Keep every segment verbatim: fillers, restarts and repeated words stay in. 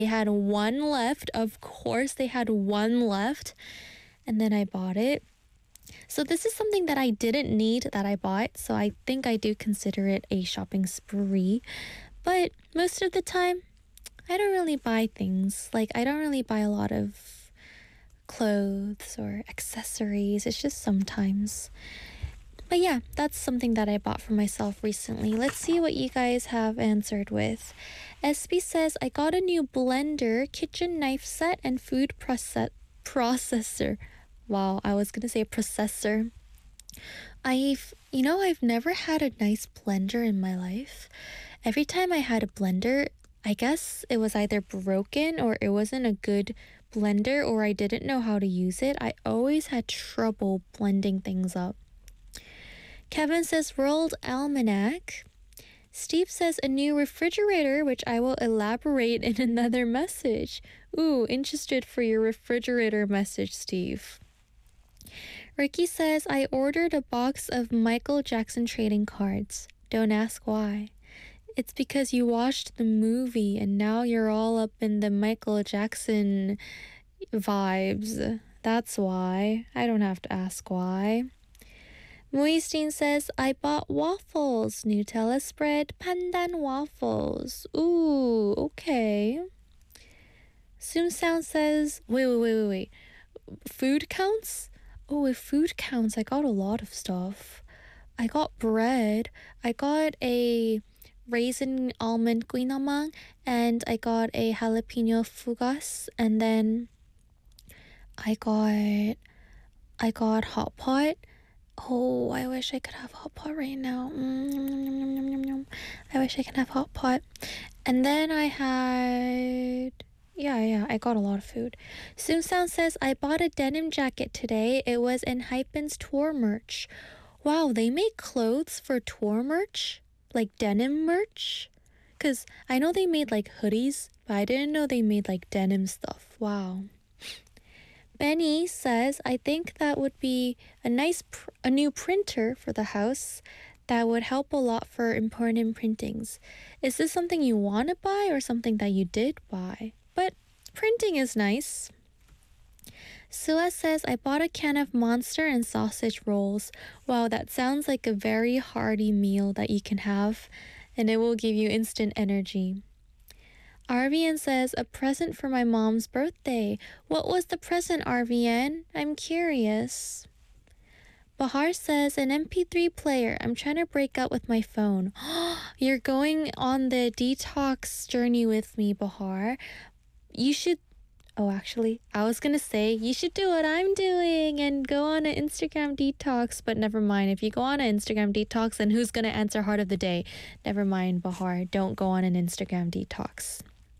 They had one left. Of course, they had one left. And then I bought it. So this is something that I didn't need that I bought. So I think I do consider it a shopping spree. But most of the time, I don't really buy things. Like, I don't really buy a lot of clothes or accessories. It's just sometimes. But yeah, that's something that I bought for myself recently. Let's see what you guys have answered with. S B says, I got a new blender, kitchen knife set, and food process- processor. Wow, I was going to say processor. I've, you know, I've never had a nice blender in my life. Every time I had a blender, I guess it was either broken or it wasn't a good blender or I didn't know how to use it. I always had trouble blending things up. Kevin says World Almanac. Steve says a new refrigerator, which I will elaborate in another message. Ooh, interested for your refrigerator message, Steve. Ricky says, I ordered a box of Michael Jackson trading cards. Don't ask why. It's because you watched the movie and now you're all up in the Michael Jackson vibes. That's why. I don't have to ask why. Moistine says, I bought waffles, Nutella spread, pandan waffles. Ooh, okay. Soon Sound says, wait, wait, wait, wait, wait. Food counts? Oh, if food counts, I got a lot of stuff. I got bread. I got a raisin almond guinamang, and I got a jalapeno fugas, and then I got I got hot pot. Oh, I wish I could have hot pot right now. Mm, yum, yum, yum, yum, yum, yum. I wish I could have hot pot. And then I had... Yeah, yeah, I got a lot of food. Soon Sound says, I bought a denim jacket today. It was in Hypen's tour merch. Wow, they make clothes for tour merch? Like denim merch? Because I know they made like hoodies, but I didn't know they made like denim stuff. Wow. Benny says, I think that would be a nice, pr- a new printer for the house that would help a lot for important printings. Is this something you want to buy or something that you did buy? But printing is nice. Sua says, I bought a can of Monster and sausage rolls. Wow, that sounds like a very hearty meal that you can have, and it will give you instant energy. Arvian says, a present for my mom's birthday. What was the present, Arvian? I'm curious. Bahar says, an M P three player. I'm trying to break up with my phone. You're going on the detox journey with me, Bahar. You should... Oh, actually, I was going to say, you should do what I'm doing and go on an Instagram detox. But never mind. If you go on an Instagram detox, then who's going to answer Heart of the Day? Never mind, Bahar. Don't go on an Instagram detox.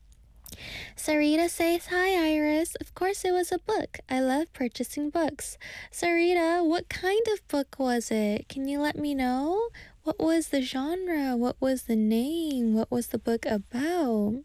Sarita says, hi Iris. Of course it was a book. I love purchasing books. Sarita, what kind of book was it? Can you let me know? What was the genre? What was the name? What was the book about?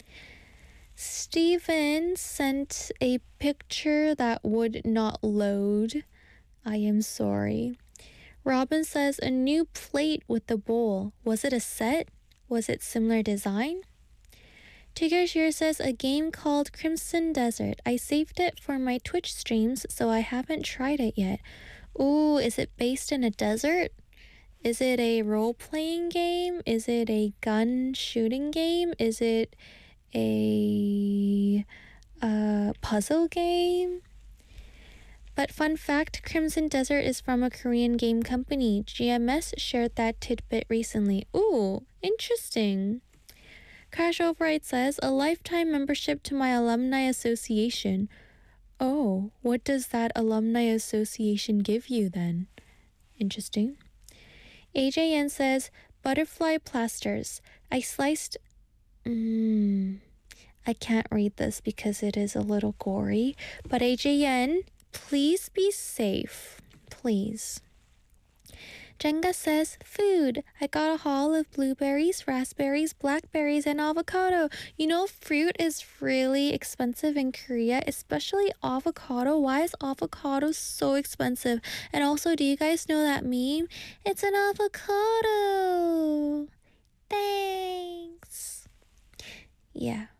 Steven sent a picture that would not load. I am sorry. Robin says, a new plate with the bowl. Was it a set? Was it similar design? Tigger Shear says, a game called Crimson Desert. I saved it for my Twitch streams, so I haven't tried it yet. Ooh, is it based in a desert? Is it a role-playing game? Is it a gun shooting game? Is it a uh, puzzle game? But fun fact, Crimson Desert is from a Korean game company. G M S shared that tidbit recently. Ooh, interesting. Crash Override says, a lifetime membership to my alumni association. Oh, what does that alumni association give you then? Interesting. A J N says, butterfly plasters. I sliced... Mm, I can't read this because it is a little gory. But A J N, please be safe. Please. Jenga says, food. I got a haul of blueberries, raspberries, blackberries, and avocado. You know, fruit is really expensive in Korea, especially avocado. Why is avocado so expensive? And also, do you guys know that meme? It's an avocado. Thanks. Yeah.